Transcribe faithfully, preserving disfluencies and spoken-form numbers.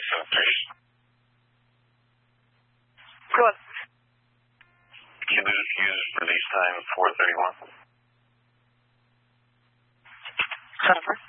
seven three. Go on. Kilu use release time four thirty-one. Cover.